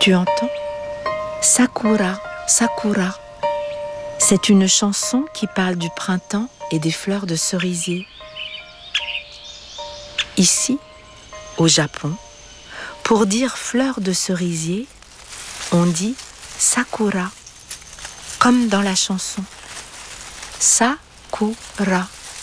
Tu entends ? Sakura, Sakura. C'est une chanson qui parle du printemps et des fleurs de cerisier. Ici, au Japon, pour dire fleurs de cerisier, on dit Sakura, comme dans la chanson. Sakura.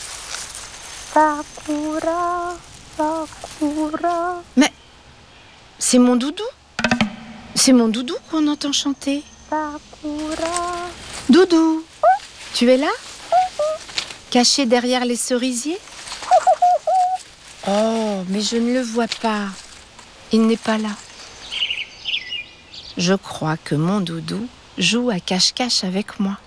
Sakura, Sakura. Mais c'est mon doudou. C'est mon doudou qu'on entend chanter. Sakura. Doudou, tu es là ? Caché derrière les cerisiers ? Oh, mais je ne le vois pas. Il n'est pas là. Je crois que mon doudou joue à cache-cache avec moi.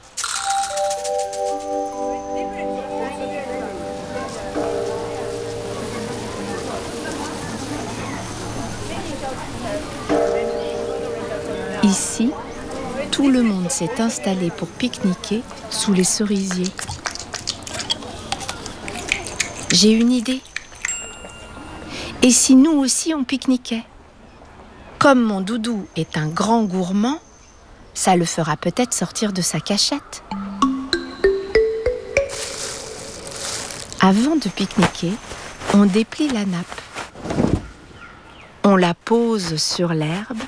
Ici, tout le monde s'est installé pour pique-niquer sous les cerisiers. J'ai une idée. Et si nous aussi on pique-niquait ? Comme mon doudou est un grand gourmand, ça le fera peut-être sortir de sa cachette. Avant de pique-niquer, on déplie la nappe. On la pose sur l'herbe.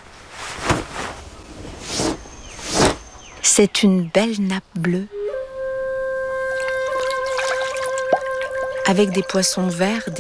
C'est une belle nappe bleue avec des poissons verts